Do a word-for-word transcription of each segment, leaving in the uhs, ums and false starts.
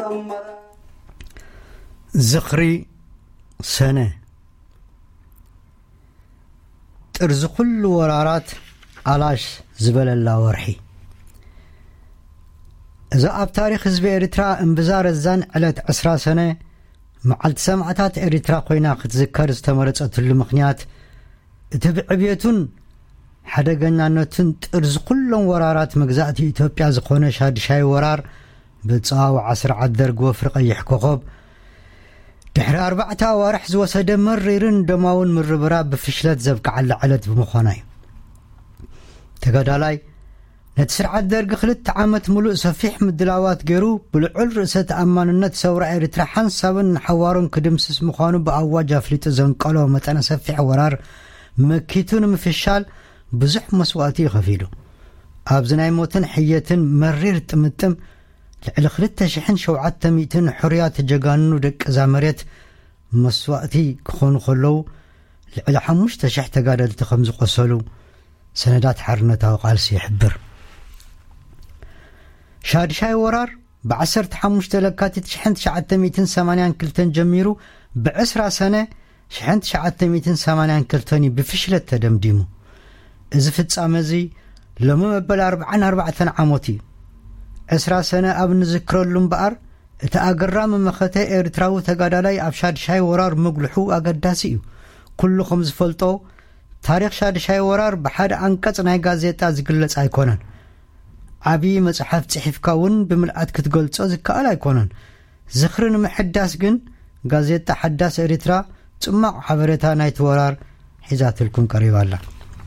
زخري سنة ترز كل ورارات علاش زبل الله ورحي إذا أب تاريخ حزب إريترا انبزار الزان على عشرة سنة معلت سمعتات إريترا قوينا تذكر استمرت المخنيات تبعبيتون حدقنا نتن ترز كل ورارات مجزاتي إثيوبيا زخونة شاد شاي ورار بتصاو عصر عدرق وفرق يحكوخب دحر أربعة وارح زوسد مريرن دماون من ربراب بفشلت زبك على علت بمخاناي تقدالاي نتسرع الدرق خلت عامت ملوء سفيح مدلاوات جيرو بالعل رأسة أمان النت سورة إريترا حنسابن حوارن كدمسس مخانو بأواج فليت زنقالو متانا سفيح ورار مكيتون مفشال بزح مسواتي خفيلو أبزناي موتن حيتن مرير تمتم لعل خلت شحن شوعات تميتن حريات جاقانو دك زامريت مسواتي كخون خلو لعل حموش تشح تقادل تخمز قصلو سندات حرنتا وقال سيحبر شاد شاي ورار بعسر تحموش تلكاتي شحنت شعات ميتين سمانيان كلتن جميرو بعسرة سنة شحنت شعات ميتين سمانيان كلتني بفشلة تدمديمو إذا فتس أمزي لما مبال أربعان أربعة عاموتي عسرة سنة أبن ذكر اللهم بقر تأقرام مخطي إرتراو تقادالاي أبشاد شاي ورار مقلحو أقداسيو كل خمس فلطو تاريخ شاد شاي ورار بحاد أنكت ناي غازيتا زقلت أيكونان عبي مصحف صحيف كون بملأت كتقلت زكال أيكونان زخرن محداس جن غازيتا حداس إريترا تسمع حبرتا نايت ورار حزات لكم قريبا الله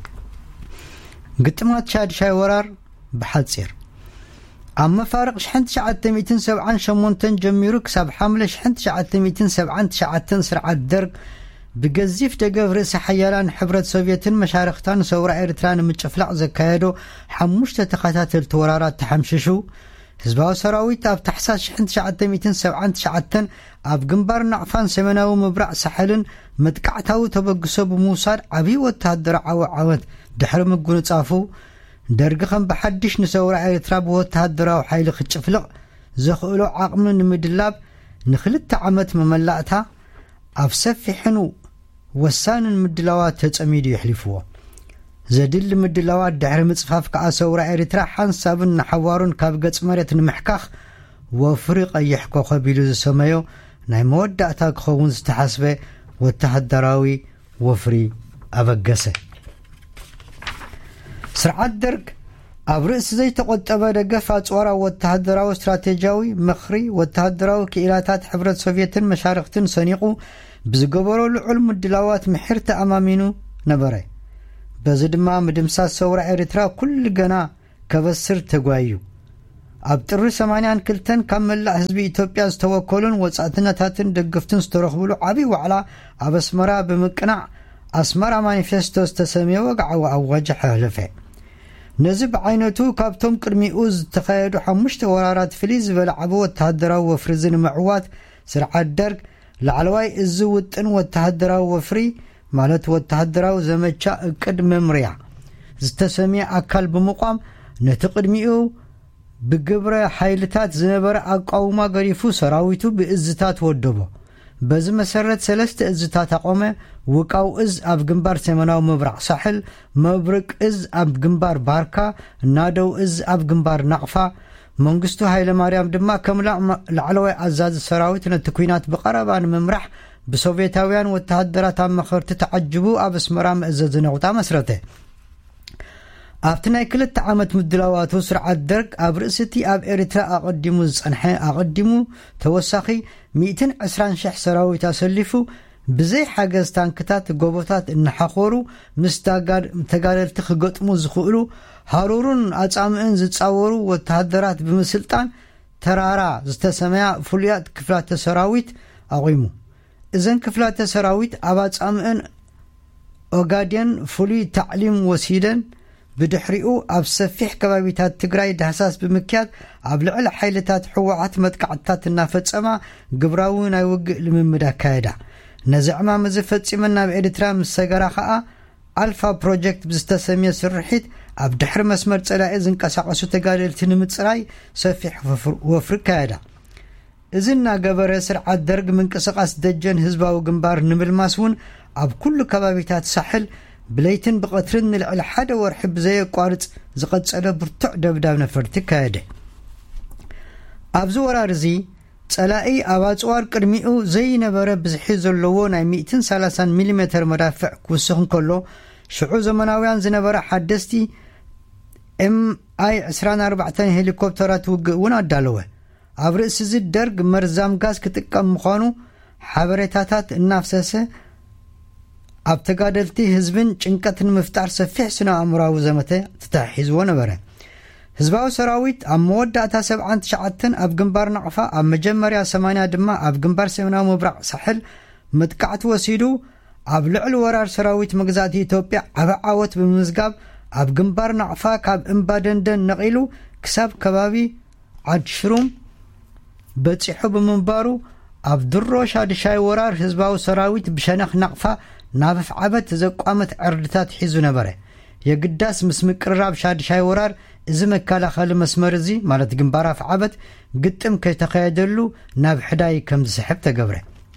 قتمات شاد شاي ورار بحال سير أما فارق شحنت شعات ميتين سبعان شمونتن جميروك ساب حاملة شحنت شعات ميتين سبعان شعاتن سرعات درق بجزيف تجاف رئيس حيالان حبرة سوفيتين مشارختان سورة إريتران متشفلع زكايدو حموش تتخاتات التورارات تحمششو حزبها سراويت أب تحساس شحنت شعات ميتين سبعان شعاتن أب جنبار نعفان سمناو مبرع سحلن متقعتاو تبقسو بموصار عبي وتهدر عو عوت دحر مقون تصافو درقخن بحدش نسورة إريتراب وتهدراو حيل ختشفلق زخولو عقمن مدلاب نخلت عمت مملأتها أفسفي حنو وسان المدلوات تتأميد يحلفوه زدل المدلوات دحر مصفاف كأسورة إريترا حنسابن حوارن كابقات مريت نمحكاخ وفريق يحكو خبيلو زسميو ناي مودعتا كخوون زتحسبه والتهدراوي وفري أبقسه سرعات درق أبرئس زي تقطبه دقفات ورا والتهدراو استراتيجيوي مخري والتهدراو كإلاتات حبرة سوفيتين مشارختين صنيقو بزقبرو العلم الدلاوات محرت أمامينو نبري بزد ما مدمسات سورة إريترا كل قنا كبسر تقوايو أبتر سمانيان كلتن كامل حزبي إثيوبيا استوكولون وصعتنا تاتن دقفتن سترخبلو عبي وعلا أبسمرا بمقنع أسمرا مانيفستو استسميو وقعوا أو وجح هلفه نزب عينتو كابتم كرميوز تخيدو حمشت ورارات فليز بلعبو التهدراو وفرزن معوات سرعات درق لعلواي الزوتن والتهدراو وفري مالت والتهدراو زمتشا اقد ممريع زتسميع اكال بمقام نتقدميو بقبرة حيلتات زنبر اقاوما قريفو سراويتو بإزتات ودبو بز مسرت سلست ازتات اقومه وقاو از اب جنبار سمناو مبرع ساحل مبرق از اب جنبار باركا نادو از اب جنبار نقفا منغستو هايله ماريام دما كملا لعلوي عزاز السراويت نتكوينات بقربان ممرح بسوفيتاويان والتهدرات مخرت تعجبوا اب اسمرام اززنقطا مسرته أفتنا كل عامت مدلوات وسرعة درق أبرئستي أب إريترا أقدمو زنحي أقدمو توساخي مئتين عسران شح سراوي تاسلفو بزي حاجز تانكتات قوبوتات إنحاخورو مستاقار تقارل تخقطمو زخولو هارورون أتعامئن زتصاورو والتهدرات بمسلطان ترارا زتسميع فوليات كفلات سراويت أغيمو إذن كفلات سراويت أبات أمئن أغاديان فولي تعليم وسيدن بدحريو أب سفيح كبابيتات تقراي دهساس بمكيات أب لعل حيلتات حوعات متقعتات النافت أما قبراوين يوقع لممدا كايدا نزعما مزفت إمنا بإريترا مساقرا خاء ألفا بروجكت بزتسمية سرحيت أب دحر مسمر تسلا إذن كساقسو تقاريل تنمت سراي سفيح وفر كايدا እዝና ገበረ ስርዓት ደርግ ምንቅስቃስ ደጀን ህዝባዊ ግንባር ንምልማስውን ኣብ ኩሉ ከባቢታት ሳሕል ብለይትን ብቀትርን ንልዕሊ ሓደ ወርሒ ብዘየቋርጽ ዝቐጸለ ብርቱዕ ደብዳብ ነፈርቲ ካየደ ኣብዚ ወራር እዚ ጸላኢ ኣብ ኣጽዋር ቅድሚኡ ዘይነበረ ብዝሒ ዘለዎ ናይ مئة وثلاثين ሚሊ ሜትር መዳፍዕ ክውስኽ እንከሎ ሽዑ ዘመናውያን ዝነበረ ሓደስቲ ኤም ኣይ عشرين أربعة ሄሊኮፕተራት ውግእ እውን ኣዳለወ ኣብ ርእሲ እዚ ደርግ መርዛም ጋዝ ክጥቀም ምዃኑ ሓበሬታታት እናፍሰሰ ኣብ ተጋደልቲ ህዝብን ጭንቀትን ምፍጣር ሰፊሕ ስነ ኣእምሮዊ ዘመተ ተታሒዝዎ ነበረ ህዝባዊ ሰራዊት ኣብ መወዳእታ ሰብዓን ትሽዓተን ኣብ ግንባር ነቕፋ ኣብ መጀመርያ ሰማንያ ድማ ኣብ ግንባር ሰሜናዊ ምብራቕ ሳሕል መጥቃዕቲ ወሲዱ ኣብ ልዕሊ ወራር ሰራዊት መግዛእቲ ኢትዮጵያ ዓብ ዓወት ብምዝጋብ ኣብ ግንባር ነቕፋ ካብ እምባ ደንደን ነቒሉ ክሳብ ከባቢ ዓድሽሩም በፂሑ ብምንባሩ ኣብ ድሮ ሻድሻይ ወራር ህዝባዊ ሰራዊት ብሸነኽ ነቕፋ ናብ ፍዓበት ዘቋመት ዕርድታት ሒዙ ነበረ የግዳስ ምስ ምቅርራብ ሻድሻይ ወራር እዚ መከላኸሊ መስመር እዚ ማለት ግንባር ፍዓበት ግጥም ከይተኸየደሉ ናብ ሕዳይ ከም ዝስሕብ ተገብረ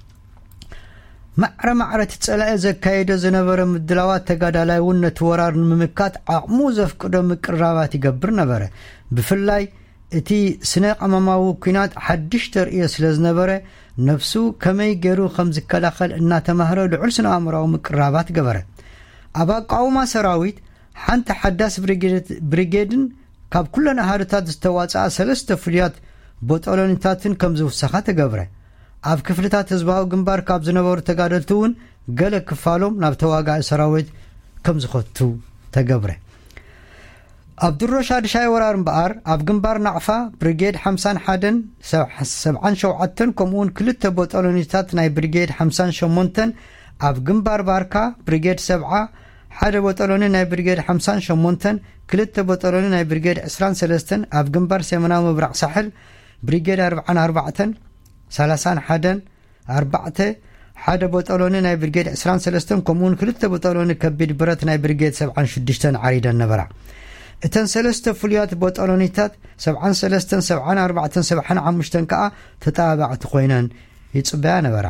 ማዕረ ማዕረ ተጸላእ ዘካየደ ዝነበረ ምድላዋት ተጋዳላይ እውን ነቲ ወራር ንምምካት ዓቕሙ ዘፍቅዶ ምቅርራባት ይገብር ነበረ ብፍላይ እቲ ስነ ቀመማዊ ኩናት ሓድሽ ተርእዮ ስለ ዝነበረ ነፍሱ ከመይ ገይሩ ከም ዝከላኸል እናተማህረ ልዑል ስነ ኣእምሮዊ ምቅርራባት ገበረ ኣብ ኣቃውማ ሰራዊት ሓንቲ ሓዳስ ብሪጌድን ካብ ኩለን ኣሃዱታት ዝተዋፅኣ ሰለስተ ፍሉያት ቦጠሎኒታትን ከም ዝውሰኻ ተገብረ ኣብ ክፍልታት ህዝባዊ ግንባር ካብ ዝነበሩ ተጋደልቲ እውን ገለ ክፋሎም ናብ ተዋጋኢ ሰራዊት ከም ዝኸቱ ተገብረ ኣብ ድሮ ሻድሻይ ወራር እምበኣር ኣብ ግንባር ናቕፋ ብሪጌድ ሓምሳ ወሓደ ሰብዓን ሸውዓተን ከምኡውን ክልተ ቦጠሎኒታት ናይ ብሪጌድ ሓምሳ ወሸሞንተ ኣብ ግንባር ባርካ ብሪጌድ ሰብዓ ሓደ ቦጠሎኒ ናይ ብሪጌድ ሓምሳ ወሸሞንተ ክልተ ቦጠሎኒ ናይ ብሪጌድ عشرين وثلاثة ኣብ ግንባር ሰሜናዊ ምብራቕ ሳሕል ብሪጌድ أربعة وأربعة ثلاثة وواحد أربعة ሓደ ቦጠሎኒ ናይ ብሪጌድ عشرين وثلاثة ከምኡውን ክልተ ቦጠሎኒ ከቢድ ብረት ናይ ብሪጌድ سبعة وستة ዓሪደን ነበራ እተን ሰለስተ ፍሉያት ቦጠሎኒታት سبعة وثلاثة سبعة وأربعة سبعة وخمسة ከዓ ተጣባዕቲ ኮይነን ይጽበያ ነበራ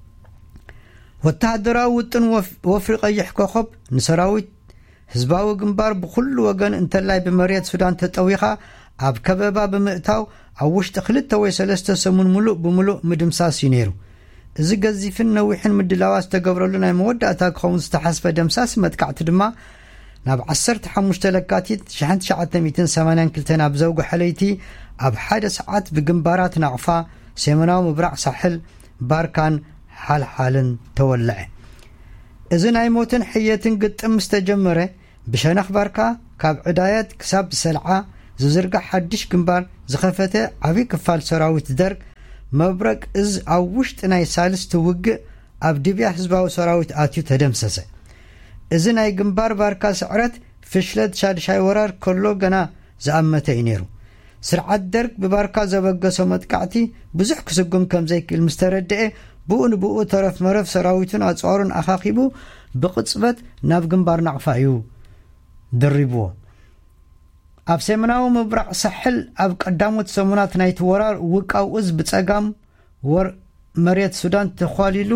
ወተሃደራዊ ውጥን ወፍሪ ቀይሕ ኮኸብ ንሰራዊት ህዝባዊ ግንባር ብኩሉ ወገን እንተላይ ብመሬት ሱዳን ተጠዊኻ ኣብ ከበባ ብምእታው ኣብ ውሽጢ ክልተ ወይ ሰለስተ ሰሙን ሙሉእ ብምሉእ ምድምሳስ ነይሩ እዚ ገዚፍን ነዊሕን ምድላዋት ተገብረሉ ናይ መወዳእታ ክኸውን ዝተሓስበ ደምሳስ መጥቃዕቲ ድማ ናብ عشرة وخمسة ለካቲት ألف وتسعمئة وثمانية وثلاثين ኣብ ዘውጉ ሓለይቲ ኣብ ሓደ ሰዓት ብግንባራት ናቕፋ ሰሜናዊ ምብራቕ ሳሕል ባርካን ሓልሓልን ተወልዐ እዚ ናይ ሞትን ሕየትን ግጥም ዝተጀመረ ብሸነኽ ባርካ ካብ ዕዳየት ክሳብ ሰልዓ ዝዝርጋሕ ሓድሽ ግንባር ዝኸፈተ ዓብይ ክፋል ሰራዊት ደርግ መብረቅ እዚ ኣብ ውሽጢ ናይ ሳልስቲ ውግእ ኣብ ድብያ ህዝባዊ ሰራዊት ኣትዩ ተደምሰሰ እዚ ናይ ግንባር ባርካ ስዕረት ፍሽለት ሻድሻይ ወራር ከሎ ገና ዝኣመተ እዩ ነይሩ ስርዓት ደርግ ብባርካ ዘበገሶ መጥቃዕቲ ብዙሕ ክስጉም ከም ዘይክእል ምስ ተረድአ ብኡ ንብኡ ተረፍ መረፍ ሰራዊቱን ኣጽዋሩን ኣኻኺቡ ብቕጽበት ናብ ግንባር ናቕፋ እዩ ድሪብዎ ኣብ ሰሜናዊ ምብራቕ ሳሕል ኣብ ቀዳሞት ሰሙናት ናይቲ ወራር ውቃው እዝ ብጸጋም ወር መሬት ሱዳን ተኳሊሉ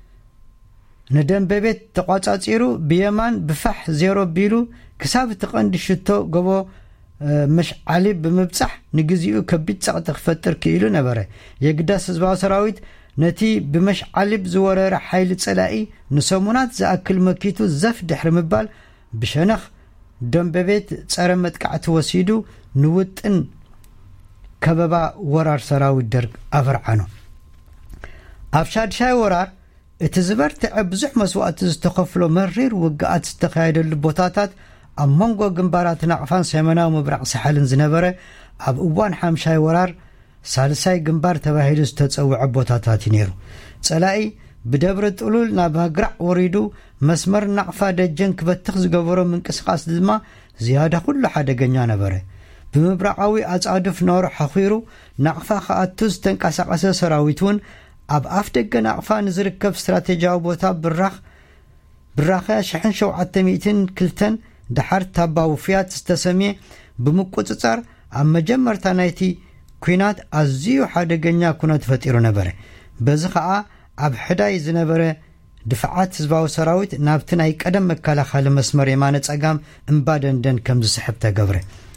ንደንበቤት ተቋጻጺሩ ብየማን ብፋሕ ዜሮ ቢሉ ክሳብ ተቐንዲ ሽቶ ገቦ መሽዓሊ ብምብጻሕ ንግዚኡ ከቢድ ጸቕጢ ክፈጥር ክኢሉ ነበረ የግዳስ ህዝባዊ ሰራዊት ነቲ ብመሽዓሊ ዝወረረ ሓይሊ ጸላኢ ንሰሙናት ዝኣክል መኪቱ ዘፍ ድሕሪ ምባል ብሸነኽ ደንበቤት ጸረ መጥቃዕቲ ወሲዱ ንውጥን ከበባ ወራር ሰራዊት ደርግ ኣፈርዓኖ ኣብ ሻድሻይ ወራር እቲ ዝበርትዐ ብዙሕ መስዋዕቲ ዝተኸፍሎ መሪር ውግኣት ዝተኻየደሉ ቦታታት ኣብ መንጎ ግንባራት ናቕፋን ሰሜናዊ ምብራቕ ሳሕልን ዝነበረ ኣብ እዋን ሓምሻይ ወራር ሳልሳይ ግንባር ተባሂሉ ዝተጸውዐ ቦታታት ነይሩ ጸላኢ ብደብረ ጥሉል ናብ ሃግራዕ ወሪዱ መስመር ናቕፋ ደጀን ክበትኽ ዝገበሮ ምንቅስቓስ ድማ ዝያዳ ኩሉ ሓደገኛ ነበረ ብምብራቃዊ ኣጻድፍ ኖር ሓኺሩ ናቕፋ ከኣቱ ዝተንቀሳቐሰ ሰራዊት እውን ኣብ ኣፍ ደገ ናቕፋ ንዝርከብ ስትራቴጂያዊ ቦታ ብራኽ ብራኸ ألف وسبعمئة واثنين ድሓር ታባው ፍያት ዝተሰምየ ብምቁጽጻር ኣብ መጀመርታ ናይቲ ኩናት ኣዝዩ ሓደገኛ ኩነት ፈጢሩ ነበረ በዚ ከዓ ኣብ ሕዳይ ዝነበረ ድፍዓት ህዝባዊ ሰራዊት ናብቲ ናይ ቀደም መከላኸሊ መስመር የማነ ጸጋም እምባ ደንደን ከም ዝስሕብ ተገብረ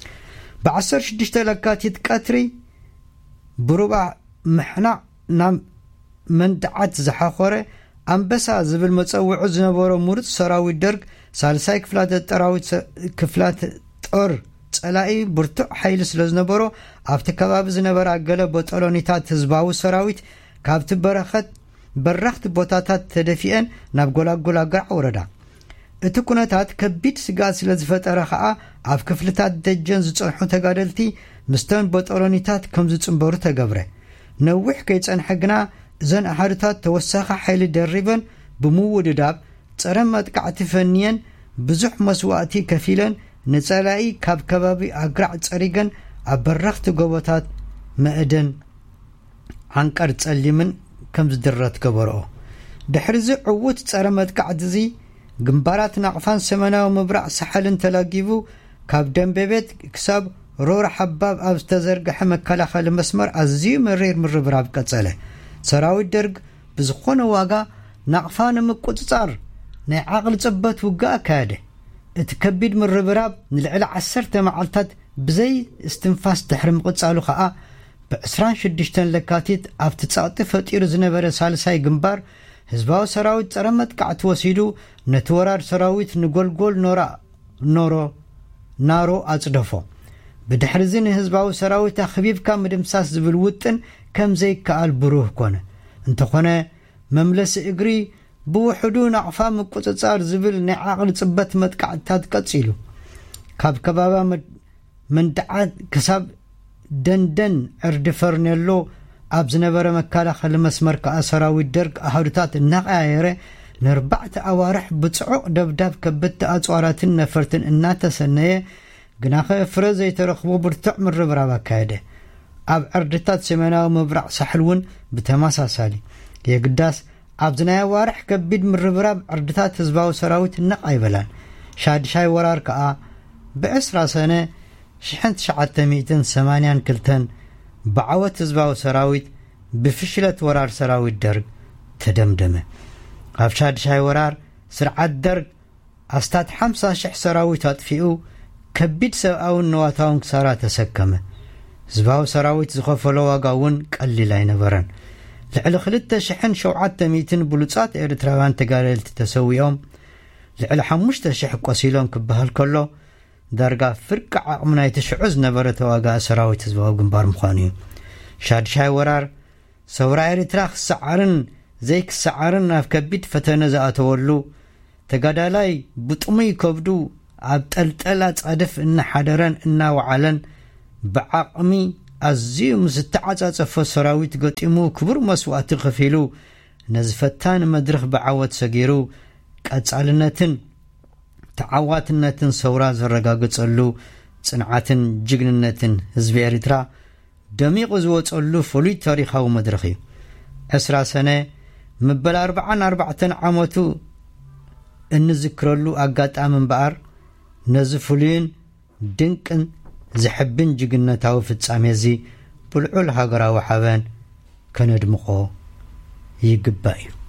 ብ16 ለካቲት ቀትሪ ብሩባ ምሕናዕ ናብ መንድዓት ዝሓኾረ ኣንበሳ ዝብል መፀውዑ ዝነበሮ ሙሩፅ ሰራዊት ደርግ ሳልሳይ ክፍላት ጠራዊት ክፍላት ጦር ጸላኢ ብርቱዕ ሓይሊ ስለ ዝነበሮ ኣብቲ ከባቢ ዝነበረ ገለ ቦጠሎኒታት ህዝባዊ ሰራዊት ካብቲ በረኸት በረኽቲ ቦታታት ተደፊአን ናብ ጎላጎላ ገርዓ ወረዳ እቲ ኩነታት ከቢድ ስጋት ስለ ዝፈጠረ ከዓ ኣብ ክፍልታት ደጀን ዝጸንሑ ተጋደልቲ ምስተን ቦጠሎኒታት ከም ዝጽንበሩ ተገብረ ነዊሕ ከይጸንሐ ግና እዘን ኣሃዱታት ተወሳኺ ሓይሊ ደሪበን ብምውድዳብ ጸረ መጥቃዕቲ ፈንየን ብዙሕ መስዋዕቲ ከፊለን ንጸላኢ ካብ ከባቢ ኣግራዕ ጸሪገን ኣብ በረኽቲ ጎቦታት መእደን ዓንቀር ጸሊምን ከም ዝድረት ገበርኦ ድሕሪዚ ዕውት ጸረ መጥቃዕቲ እዚ ግንባራት ናቕፋን ሰሜናዊ ምብራቕ ሳሕልን ተላጊቡ ካብ ደንበቤት ክሳብ ሮር ሓባብ ኣብ ዝተዘርግሐ መከላኸሊ መስመር ኣዝዩ መሪር ምርብራብ ቀጸለ ሰራዊት ደርግ ብዝኾነ ዋጋ ናቕፋ ንምቁፅጻር ናይ ዓቕሊ ጽበት ውግእ ኣካየደ እቲ ከቢድ ምርብራብ ንልዕሊ ዓሰርተ መዓልታት ብዘይ እስትንፋስ ድሕሪ ምቕጻሉ ከዓ ብ26 ለካቲት ኣብቲ ጸቕጢ ፈጢሩ ዝነበረ ሳልሳይ ግንባር ህዝባዊ ሰራዊት ጸረ መጥቃዕቲ ወሲዱ ነቲ ወራር ሰራዊት ንጎልጎል ኖራ ኖሮ ናሮ ኣጽደፎ ብድሕሪዚ ንህዝባዊ ሰራዊት ኣኽቢብካ ምድምሳስ ዝብል ውጥን ከም ዘይከኣል ብሩህ ኮነ እንተኾነ መምለሲ እግሪ ብውሕዱ ናቕፋ ምቁፅጻር ዝብል ናይ ዓቕሊ ጽበት መጥቃዕትታት ቀጺሉ ካብ ከባባ መንድዓት ክሳብ ደንደን ዕርዲ ፈርኔሎ ኣብ ዝነበረ መከላኸሊ መስመር ከዓ ሰራዊት ደርግ ኣሃዱታት እናቐያየረ ንርባዕተ ኣዋርሕ ብጽዑቕ ደብዳብ ከበድቲ ኣጽዋራትን ነፈርትን እናተሰነየ ግናኸ ፍረ ዘይተረኽቦ ብርቱዕ ምርብራብ ኣካየደ ኣብ ዕርድታት ሰሜናዊ ምብራቕ ሳሕል እውን ብተመሳሳሊ የግዳስ ኣብ ዝናይ ኣዋርሕ ከቢድ ምርብራብ ዕርድታት ህዝባዊ ሰራዊት ነቕ ኣይበላን ሻድሻይ ወራር ከዓ ብዕስራ ሰነ ሽሕን ትሽዓተ ሚእትን ሰማንያን ክልተን ብዓወት ህዝባዊ ሰራዊት ብፍሽለት ወራር ሰራዊት ደርግ ተደምደመ ኣብ ሻድሻይ ወራር ስርዓት ደርግ ኣስታት ሓምሳ ሽሕ ሰራዊት ኣጥፊኡ ከቢድ ሰብኣውን ነዋታውን ክሳራ ተሰከመ ህዝባዊ ሰራዊት ዝኸፈሎ ዋጋ እውን ቀሊል ኣይነበረን ልዕሊ ክልተ ሽሕን ሸውዓተ ሚእትን ብሉጻት ኤርትራውያን ተጋደልቲ ተሰዊኦም ልዕሊ ሓሙሽተ ሽሕ ቆሲሎም ክበሃል ከሎ ዳርጋ ፍርቂ ዓቕሚ ናይቲ ሽዑ ዝነበረ ተዋጋኢ ሰራዊት ህዝባዊ ግንባር ምዃኑ እዩ ሻድሻይ ወራር ሰውራ ኤርትራ ክሰዓርን ዘይክሰዓርን ናብ ከቢድ ፈተነ ዝኣተወሉ ተጋዳላይ ብጥሙይ ከብዱ ኣብ ጠልጠላ ጻድፍ እናሓደረን እናወዓለን ብዓቕሚ ኣዝዩ ምስ ተዓጻጸፈ ሰራዊት ገጢሙ ክቡር መስዋዕቲ ከፊሉ ነዚ ፈታኒ መድረኽ ብዓወት ሰጊሩ ቀጻልነትን ተዓዋትነትን ሰውራ ዘረጋግጸሉ ጽንዓትን ጅግንነትን ህዝቢ ኤርትራ ደሚቑ ዝወጸሉ ፍሉይ ታሪኻዊ መድረኽ እዩ ዕስራ ሰነ ምበል ኣርብዓን ኣርባዕተን ዓመቱ እንዝክረሉ ኣጋጣሚ እምበኣር ነዚ ፍሉይን ድንቅን ዝሕብን ጅግነታዊ ፍጻሜ እዚ ብልዑል ሃገራዊ ሓበን ከነድምቆ ይግባእ እዩ